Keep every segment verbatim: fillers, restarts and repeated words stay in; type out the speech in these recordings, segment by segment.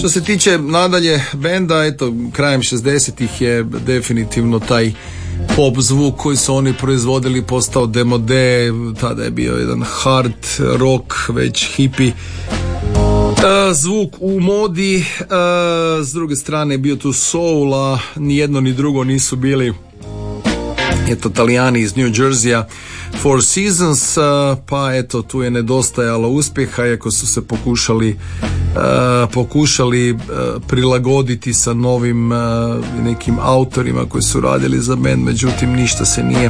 Što se tiče nadalje benda, eto, krajem šezdesetih je definitivno taj pop zvuk koji su oni proizvodili postao demode, tada je bio jedan hard rock, već hippie Uh, zvuk u modi, uh, s druge strane je bio tu soul, a ni jedno ni drugo nisu bili, eto, Talijani iz New Jerseya, Four Seasons, uh, pa eto, tu je nedostajalo uspjeha, iako su se pokušali uh, pokušali uh, prilagoditi sa novim uh, nekim autorima koji su radili za band, međutim ništa se nije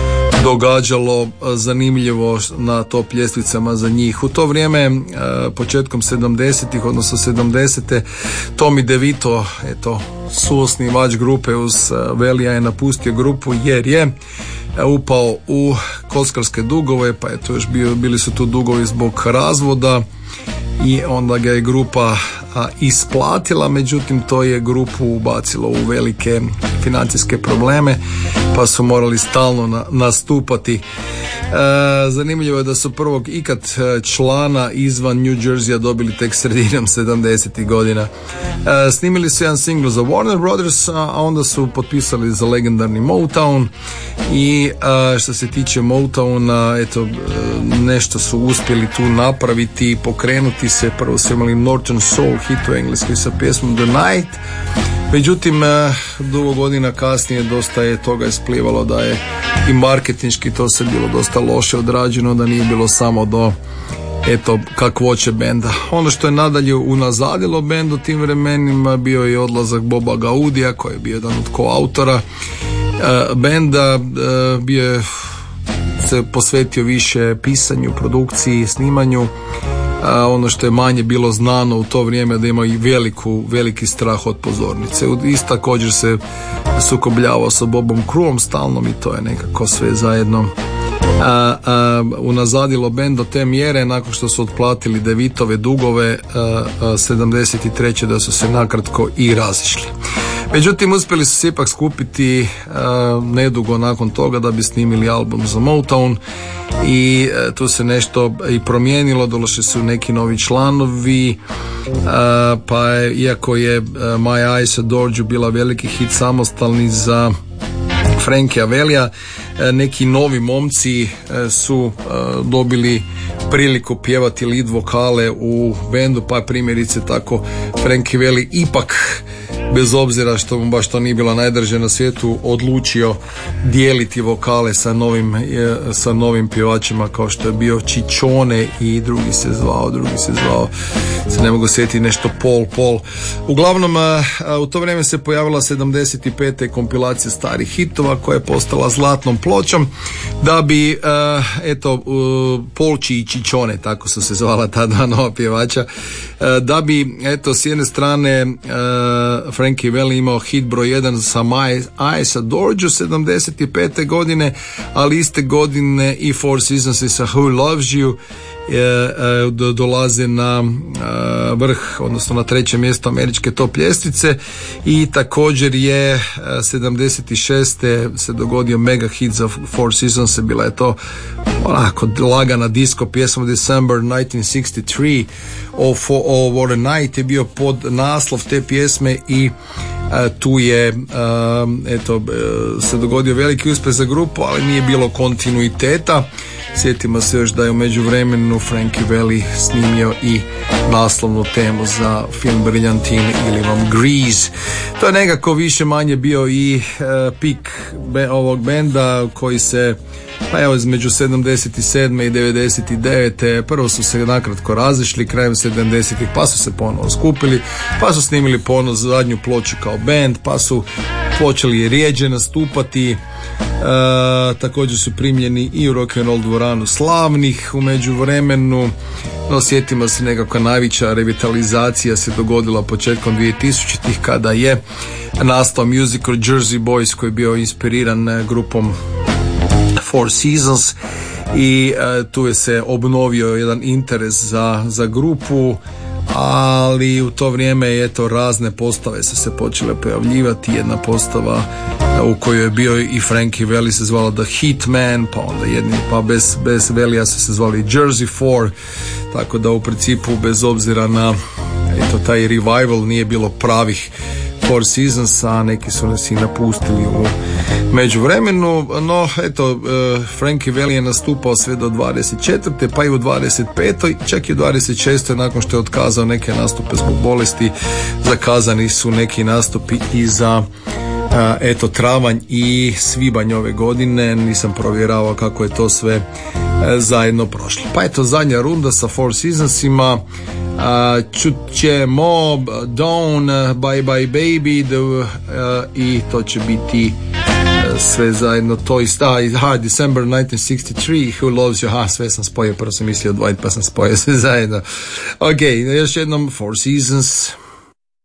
događalo zanimljivo na top ljestvicama za njih. U to vrijeme, početkom sedamdesetih, odnosno sedamdesete, Tommy DeVito, eto, suosnivač grupe uz Velija, je napustio grupu jer je upao u kockarske dugove, pa eto, još bio, bili su tu dugovi zbog razvoda i onda ga je grupa a, isplatila, međutim to je grupu ubacilo u velike financijske probleme, pa su morali stalno na, nastupati. E, zanimljivo je da su prvog ikad člana izvan New Jerseya dobili tek sredinom sedamdesetih godina. E, snimili su jedan single za Warner Brothers, a onda su potpisali za legendarni Motown i a, što se tiče Motowna, eto, nešto su uspjeli tu napraviti, pokrenuti se. Prvo su imali Northern Soul hit u engleskoj sa pjesmom The Night, međutim dugo godina kasnije dosta je toga isplivalo da je i marketinški to se bilo dosta loše odrađeno, da nije bilo samo do, eto, kakvoće benda. Ono što je nadalje unazadilo bend u tim vremenima bio je odlazak Boba Gaudija, koji je bio jedan od koautora benda, bio je se posvetio više pisanju, produkciji, snimanju. A ono što je manje bilo znano u to vrijeme da ima i veliku, veliki strah od pozornice. Isto također se sukobljavao sa Bobom Crewom stalnom i to je nekako sve zajedno a, a, unazadilo bend do te mjere, nakon što su otplatili DeVitove dugove a, a, sedamdeset treće da su se nakratko i razišli. Međutim, uspjeli su se ipak skupiti uh, nedugo nakon toga da bi snimili album za Motown i uh, tu se nešto i promijenilo, došli su neki novi članovi, uh, pa je, iako je uh, My Eyes Adore You bila veliki hit samostalni za Frankie Avelija, uh, neki novi momci uh, su uh, dobili priliku pjevati lead vokale u bendu, pa primjerice tako Frankie Valli ipak, bez obzira što mu baš to nije bilo najdrže na svijetu, odlučio dijeliti vokale sa novim, sa novim pjevačima kao što je bio Ciccione i drugi se zvao, drugi se zvao, se ne mogu sjetiti, nešto Paul Paul. Uglavnom, u to vrijeme se pojavila sedamdeset pete kompilacija starih hitova koja je postala zlatnom pločom, da bi, eto, Polči i Ciccione, tako su se zvala ta dva nova pjevača, da bi, eto, s jedne strane Frankie Valli imao hit broj jedan sa My Eyes Adore You sedamdeset pete godine, ali iste godine i Four Seasons sa Who Loves You do, dolaze na vrh, odnosno na treće mjesto američke top ljestvice. I također je sedamdeset šeste se dogodio mega hit za Four Seasons, bila je to onako lagana disco pjesma December nineteen sixty-three. Oh, for, oh What a Night je bio pod naslov te pjesme i uh, tu je uh, eto, uh, se dogodio veliki uspjeh za grupu, ali nije bilo kontinuiteta. Sjetimo se još da je u međuvremenu Frankie Valli snimio i naslovnu temu za film Brilliantine ili vam Grease. To je nekako više manje bio i uh, pik be, ovog benda koji se, pa evo, između sedamdeset sedme i devedeset devete prvo su se nakratko razišli, krajem sedamdesetih pa su se ponovo skupili, pa su snimili ponovo zadnju ploču kao band, pa su počeli rijeđe nastupati. E, također su primljeni i u rock and roll dvoranu slavnih u međuvremenu. No, sjetimo se, nekakva najveća revitalizacija se dogodila početkom dvije tisućitih kada je nastao musical Jersey Boys koji je bio inspiriran grupom Four Seasons i uh, tu je se obnovio jedan interes za, za grupu, ali u to vrijeme eto razne postave su se počele pojavljivati. Jedna postava uh, u kojoj je bio i Frankie Valli se zvala The Hitman, pa onda jedni, pa bez, bez Vallija su se zvali Jersey Four, tako da u principu bez obzira na eto, taj revival, nije bilo pravih Four Seasons, a neki su nas i napustili u međuvremenu. No, eto, Frankie Valli je nastupao sve do dvadeset četvrte pa i u dvadeset petoj čak i u dvadeset šestoj nakon što je otkazao neke nastupe zbog bolesti. Zakazani su neki nastupi i za eto travanj i svibanj ove godine. Nisam provjeravao kako je to sve zajedno prošlo. Pa eto, zadnja runda sa Four Seasonsima. Uh, čut ćemo Dawn, Bye Bye Baby, the, uh, i to će biti uh, sve zajedno to isto. Aha, December nineteen sixty-three, Who Loves You. Aha, sve sam spojio, prvo sam mislio Dwight pa sam spojio sve zajedno. Ok, još jednom Four Seasons.